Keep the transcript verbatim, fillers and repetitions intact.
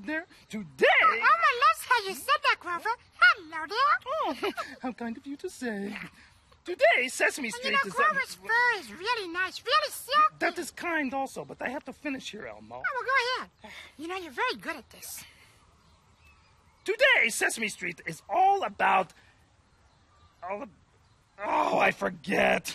good there. Today... Elmo loves how you said that, Grover. Hello there. Oh, how kind of you to say. Today, Sesame Street and you know, is... Grover's uh, fur is really nice, really silky. That is kind also, but I have to finish here, Elmo. Oh, well, go ahead. You know, you're very good at this. Today, Sesame Street is all about... All ab- oh, I forget.